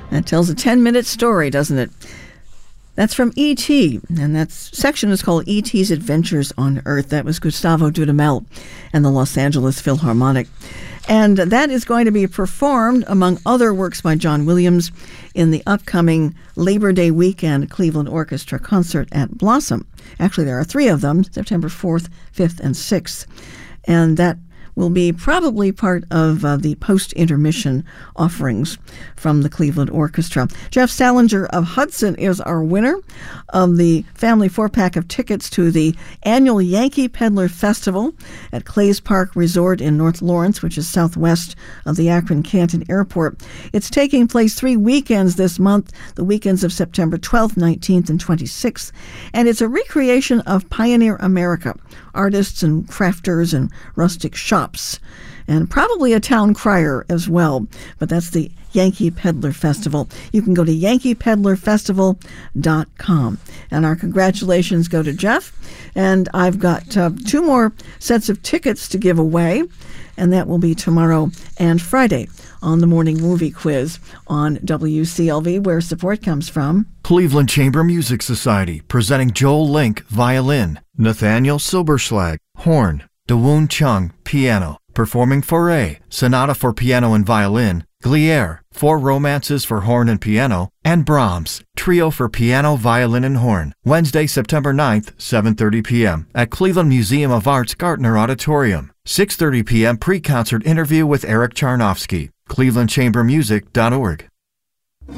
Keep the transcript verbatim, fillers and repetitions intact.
That tells a ten-minute story, doesn't it? That's from E T, and that section is called E T's Adventures on Earth. That was Gustavo Dudamel and the Los Angeles Philharmonic. And that is going to be performed, among other works by John Williams, in the upcoming Labor Day weekend Cleveland Orchestra concert at Blossom. Actually, there are three of them, September fourth, fifth, and sixth. And that will be probably part of uh, the post-intermission offerings from the Cleveland Orchestra. Jeff Salinger of Hudson is our winner of the family four-pack of tickets to the annual Yankee Peddler Festival at Clays Park Resort in North Lawrence, which is southwest of the Akron-Canton Airport. It's taking place three weekends this month, the weekends of September twelfth, nineteenth, and twenty-sixth, and it's a recreation of Pioneer America, artists and crafters and rustic shops, and probably a town crier as well. But that's the Yankee Peddler Festival. You can go to yankee peddler festival dot com. And our congratulations go to Jeff. And I've got uh, two more sets of tickets to give away, and that will be tomorrow and Friday on the Morning Movie Quiz on W C L V, where support comes from Cleveland Chamber Music Society, presenting Joel Link, violin, Nathaniel Silberschlag, horn, Dawoon Chung, piano, performing Fauré, Sonata for Piano and Violin, Glière, Four Romances for Horn and Piano, and Brahms, Trio for Piano, Violin, and Horn, Wednesday, September ninth, seven thirty p.m. at Cleveland Museum of Art's Gartner Auditorium. six thirty p.m. pre-concert interview with Eric Charnofsky, cleveland chamber music dot org.